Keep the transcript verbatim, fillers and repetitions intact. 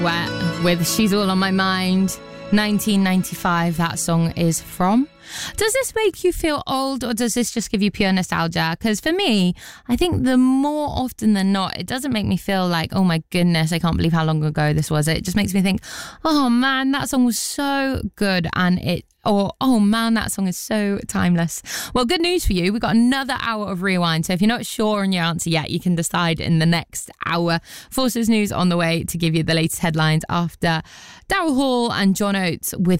Wet with She's All On My Mind. nineteen ninety-five, that song is from. Does this make you feel old, or does this just give you pure nostalgia? Because for me, I think the more often than not, it doesn't make me feel like, oh my goodness, I can't believe how long ago this was. It just makes me think, oh man, that song was so good, and it or oh man, that song is so timeless. Well, good news for you. We've got another hour of Rewind. So if you're not sure on your answer yet, you can decide in the next hour. Forces News on the way to give you the latest headlines after Daryl Hall and John Oates with